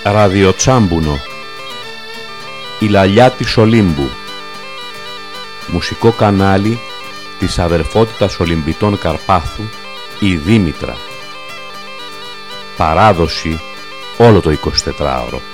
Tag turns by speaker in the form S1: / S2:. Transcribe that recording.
S1: Ραδιοτσάμπουνο. Η Λαλιά της Ολύμπου. Μουσικό κανάλι της αδερφότητας Ολυμπιτών Καρπάθου, η Δήμητρα. Παράδοση όλο το 24ωρο.